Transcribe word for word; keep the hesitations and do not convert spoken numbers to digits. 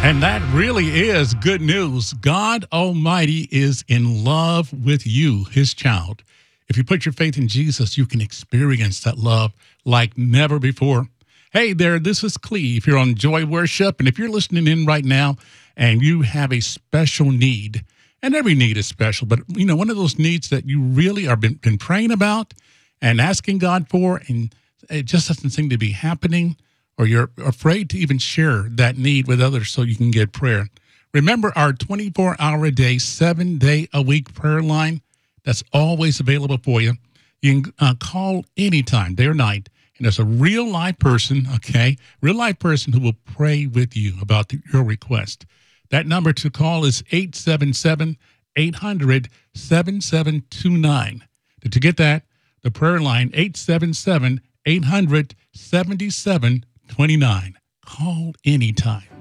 And that really is good news. God Almighty is in love with you, his child. If you put your faith in Jesus, you can experience that love like never before. Hey there, this is Cleve here on Joy Worship. And if you're listening in right now and you have a special need, and every need is special, but you know, one of those needs that you really are been, been praying about and asking God for, and it just doesn't seem to be happening, or you're afraid to even share that need with others so you can get prayer. Remember our twenty-four hour a day, seven day a week prayer line that's always available for you. You can uh, call anytime, day or night, and there's a real live person, okay, real live person who will pray with you about the, your request. That number to call is eight seven seven, eight hundred, seven seven two nine. To get that, the prayer line, eight seven seven, eight hundred, seven seven two nine. Call anytime.